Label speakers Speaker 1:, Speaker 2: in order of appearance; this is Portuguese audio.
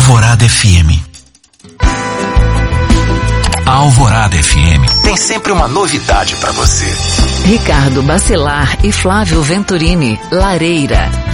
Speaker 1: Alvorada FM. A Alvorada FM tem sempre uma novidade para você.
Speaker 2: Ricardo Bacelar e Flávio Venturini, Lareira.